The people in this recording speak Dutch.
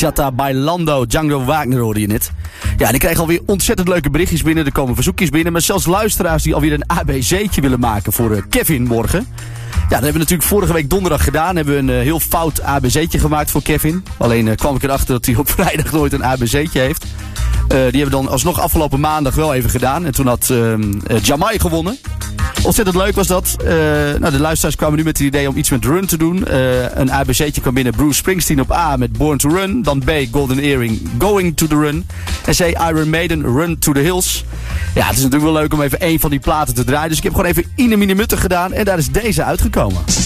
Bachata Bailando, Django Wagner hoorde je net. Ja, en ik kreeg alweer ontzettend leuke berichtjes binnen. Er komen verzoekjes binnen. Maar zelfs luisteraars die alweer een ABC'tje willen maken voor Kevin morgen. Ja, dat hebben we natuurlijk vorige week donderdag gedaan. Hebben we een heel fout ABC'tje gemaakt voor Kevin. Alleen kwam ik erachter dat hij op vrijdag nooit een ABC'tje heeft. Die hebben we dan alsnog afgelopen maandag wel even gedaan. En toen had Jamai gewonnen. Ontzettend leuk was dat. De luisteraars kwamen nu met het idee om iets met Run te doen. Een ABC'tje kwam binnen. Bruce Springsteen op A met Born to Run. Dan B, Golden Earring, Going to the Run. En C, Iron Maiden, Run to the Hills. Ja, het is natuurlijk wel leuk om even één van die platen te draaien. Dus ik heb gewoon even Ine Mine Mutter gedaan. En daar is deze uitgekomen.